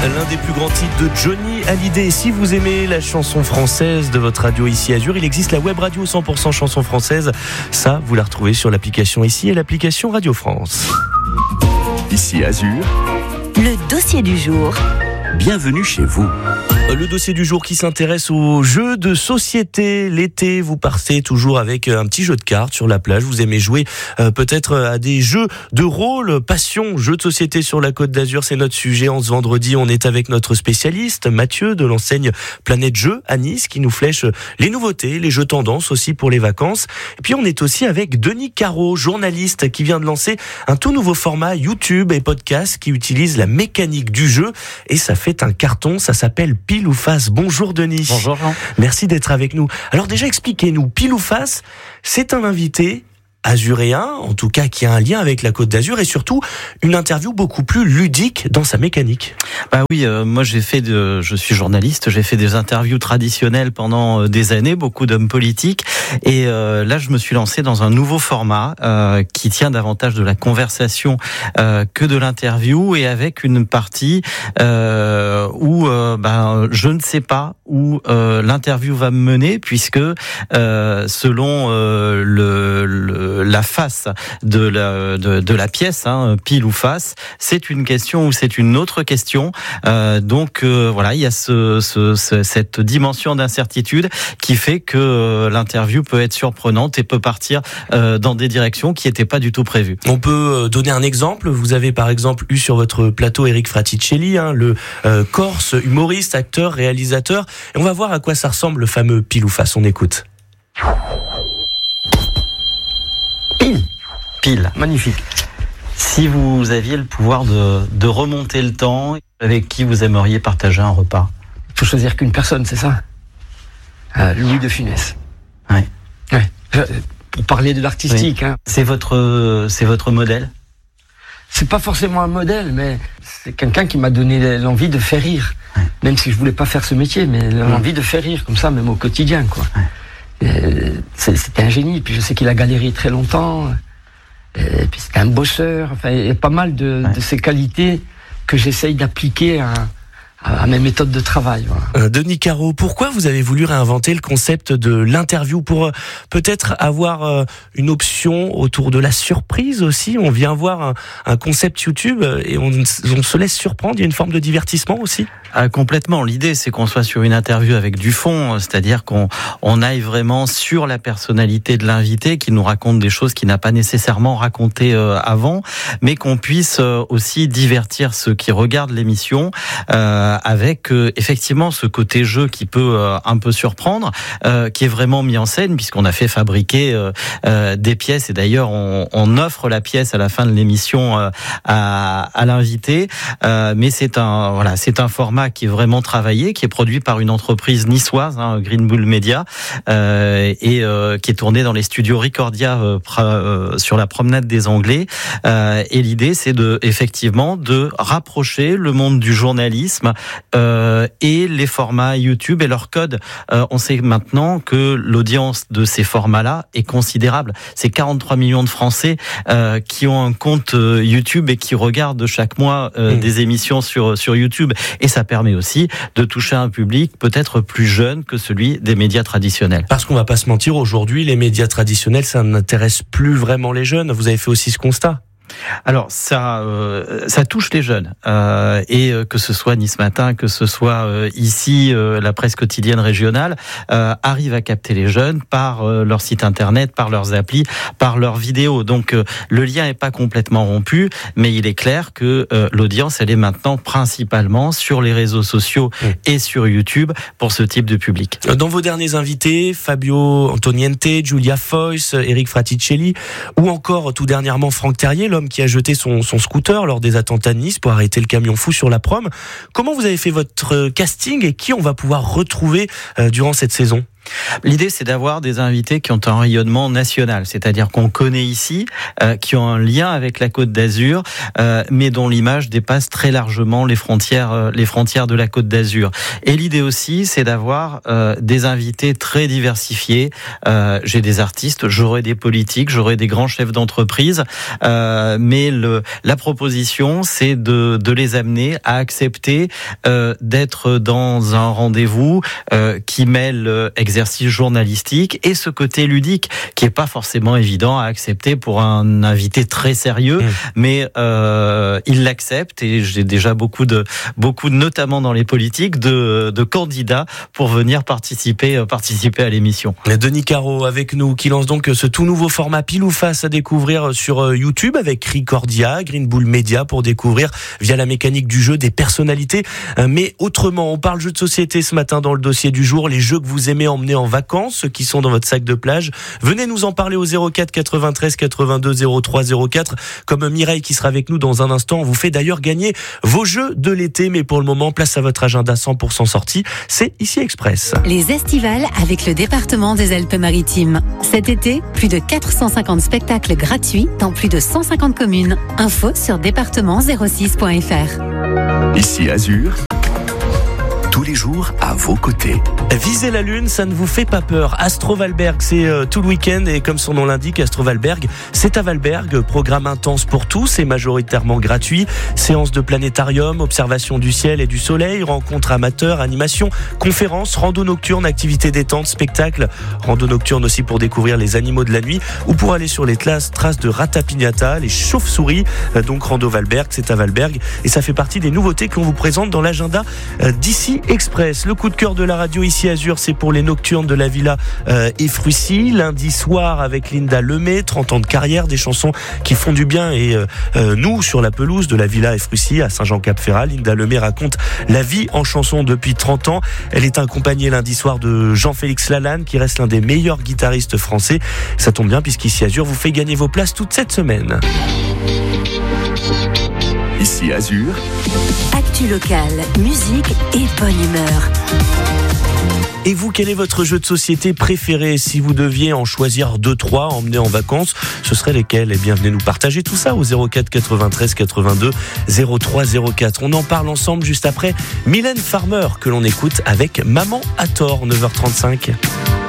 L'un des plus grands titres de Johnny Hallyday. Si vous aimez la chanson française de votre radio Ici Azur, il existe la web radio 100% chanson française. Ça, vous la retrouvez sur l'application Ici et l'application Radio France. Ici Azur, le dossier du jour. Bienvenue chez vous. Le dossier du jour qui s'intéresse aux jeux de société. L'été, vous partez toujours avec un petit jeu de cartes sur la plage. Vous aimez jouer peut-être à des jeux de rôle. Passion, jeux de société sur la Côte d'Azur, c'est notre sujet. En ce vendredi, on est avec notre spécialiste, Mathieu, de l'enseigne Planète Jeux à Nice, qui nous flèche les nouveautés, les jeux tendances aussi pour les vacances. Et puis on est aussi avec Denis Caro, journaliste, qui vient de lancer un tout nouveau format YouTube et podcast qui utilise la mécanique du jeu. Et ça fait un carton, ça s'appelle Pile ou Face. Bonjour Denis. Bonjour Jean. Merci d'être avec nous. Alors déjà, expliquez-nous, Pile ou Face, c'est un invité azuréen, en tout cas qui a un lien avec la Côte d'Azur et surtout une interview beaucoup plus ludique dans sa mécanique. Bah oui, moi je suis journaliste, j'ai fait des interviews traditionnelles pendant des années, beaucoup d'hommes politiques, et là je me suis lancé dans un nouveau format qui tient davantage de la conversation que de l'interview, et avec une partie où je ne sais pas où l'interview va me mener, puisque selon la face de la pièce, pile ou face, c'est une question ou c'est une autre question. Donc voilà, il y a cette dimension d'incertitude qui fait que l'interview peut être surprenante et peut partir dans des directions qui n'étaient pas du tout prévues. On peut donner un exemple. Vous avez par exemple eu sur votre plateau Eric Fraticelli, le Corse, humoriste, acteur, réalisateur. Et on va voir à quoi ça ressemble le fameux pile ou face. On écoute. Pile. Magnifique. Si vous aviez le pouvoir de remonter le temps, avec qui vous aimeriez partager un repas? Il faut choisir qu'une personne, c'est ça? Louis de Funès. Ouais. Pour parler de l'artistique. Oui. C'est votre modèle? C'est pas forcément un modèle, mais c'est quelqu'un qui m'a donné l'envie de faire rire. Ouais. Même si je voulais pas faire ce métier, mais l'envie de faire rire, comme ça, même au quotidien, quoi. Ouais. C'était un génie. Puis je sais qu'il a galéré très longtemps. Et puis c'était un bosseur. Enfin, il y a pas mal de ces qualités que j'essaye d'appliquer à mes méthodes de travail. Voilà. Denis Caro, pourquoi vous avez voulu réinventer le concept de l'interview pour peut-être avoir une option autour de la surprise aussi? On vient voir un concept YouTube et on se laisse surprendre. Il y a une forme de divertissement aussi. Complètement. L'idée, c'est qu'on soit sur une interview avec du fond, c'est-à-dire qu'on aille vraiment sur la personnalité de l'invité, qui nous raconte des choses qu'il n'a pas nécessairement racontées avant, mais qu'on puisse aussi divertir ceux qui regardent l'émission avec effectivement ce côté jeu qui peut un peu surprendre, qui est vraiment mis en scène, puisqu'on a fait fabriquer des pièces, et d'ailleurs on offre la pièce à la fin de l'émission à l'invité, mais c'est un format qui est vraiment travaillé, qui est produit par une entreprise niçoise, Green Bull Media, et qui est tourné dans les studios Ricordia sur la promenade des Anglais. Et l'idée, c'est effectivement de rapprocher le monde du journalisme et les formats YouTube et leur code. On sait maintenant que l'audience de ces formats-là est considérable. C'est 43 millions de Français qui ont un compte YouTube et qui regardent chaque mois des émissions sur YouTube. Et ça permet aussi de toucher un public peut-être plus jeune que celui des médias traditionnels. Parce qu'on va pas se mentir, aujourd'hui, les médias traditionnels, ça n'intéresse plus vraiment les jeunes. Vous avez fait aussi ce constat? Alors ça touche les jeunes, et que ce soit Nice Matin, que ce soit ici la presse quotidienne régionale, arrive à capter les jeunes par leur site internet, par leurs applis, par leurs vidéos. Donc le lien est pas complètement rompu, mais il est clair que l'audience, elle est maintenant principalement sur les réseaux sociaux et sur YouTube pour ce type de public. Dans vos derniers invités, Fabio Antoniente, Giulia Foyce, Eric Fraticelli, ou encore tout dernièrement Franck Terrier, l'homme qui a jeté son scooter lors des attentats de Nice pour arrêter le camion fou sur la prom. Comment vous avez fait votre casting et qui on va pouvoir retrouver durant cette saison? L'idée, c'est d'avoir des invités qui ont un rayonnement national, c'est-à-dire qu'on connaît ici, qui ont un lien avec la Côte d'Azur, mais dont l'image dépasse très largement les frontières de la Côte d'Azur. Et l'idée aussi, c'est d'avoir des invités très diversifiés. J'ai des artistes, j'aurai des politiques, j'aurai des grands chefs d'entreprise, mais la proposition, c'est de les amener à accepter d'être dans un rendez-vous qui mêle exercice journalistique et ce côté ludique qui est pas forcément évident à accepter pour un invité très sérieux, mais il l'accepte et j'ai déjà beaucoup de notamment dans les politiques de candidats pour venir participer à l'émission. Denis Caro avec nous qui lance donc ce tout nouveau format pile ou face à découvrir sur YouTube avec Ricordia, Green Bull Media pour découvrir via la mécanique du jeu des personnalités. Mais autrement, on parle jeux de société ce matin dans le dossier du jour, les jeux que vous aimez emmener en vacances, ceux qui sont dans votre sac de plage. Venez nous en parler au 04 93 82 03 04 comme Mireille qui sera avec nous dans un instant. On vous fait d'ailleurs gagner vos jeux de l'été, mais pour le moment, place à votre agenda 100% sortie. C'est Ici Express. Les estivales avec le département des Alpes-Maritimes. Cet été, plus de 450 spectacles gratuits dans plus de 150 communes. Info sur département06.fr. Ici Azur, tous les jours à vos côtés. Viser la Lune, ça ne vous fait pas peur. Astrovalberg, c'est tout le week-end et comme son nom l'indique, Astrovalberg, c'est à Valberg. Programme intense pour tous et majoritairement gratuit. Séances de planétarium, observation du ciel et du soleil, rencontres amateurs, animations, conférences, rando nocturne, activités détente, spectacles. Rando nocturne aussi pour découvrir les animaux de la nuit ou pour aller sur les traces de Ratapignata, les chauves-souris. Donc Rando Valberg, c'est à Valberg et ça fait partie des nouveautés que l'on vous présente dans l'agenda d'Ici Express. Le coup de cœur de la radio Ici Azur, c'est pour les nocturnes de la Villa Efrussy. Lundi soir avec Linda Lemay, 30 ans de carrière, des chansons qui font du bien. Et nous, sur la pelouse de la Villa Efrussy à Saint-Jean-Cap-Ferrat, Linda Lemay raconte la vie en chanson depuis 30 ans. Elle est accompagnée lundi soir de Jean-Félix Lalanne, qui reste l'un des meilleurs guitaristes français. Ça tombe bien puisqu'Ici Azur vous fait gagner vos places toute cette semaine. Ici Azur, Actu locale, musique et bonne humeur. Et vous, quel est votre jeu de société préféré? Si vous deviez en choisir 2-3 à emmener en vacances, ce seraient lesquels? Eh bien, venez nous partager tout ça au 04 93 82 03 04. On en parle ensemble juste après Mylène Farmer que l'on écoute avec Maman à tort, 9h35.